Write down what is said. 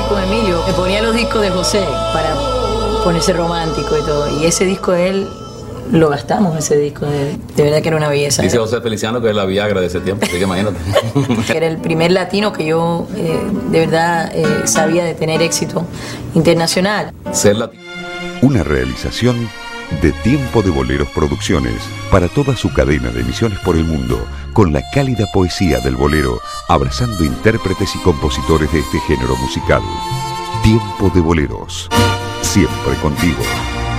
con Emilio. Me ponía los discos de José para ponerse romántico y todo. Y ese disco de él, lo gastamos, ese disco de él. De verdad que era una belleza. Dice José Feliciano que es la Viagra de ese tiempo, así que imagínate. Era el primer latino que yo de verdad sabía de tener éxito internacional. Ser latino. Una realización de Tiempo de Boleros Producciones para toda su cadena de emisiones por el mundo, con la cálida poesía del bolero, abrazando intérpretes y compositores de este género musical. Tiempo de Boleros, siempre contigo.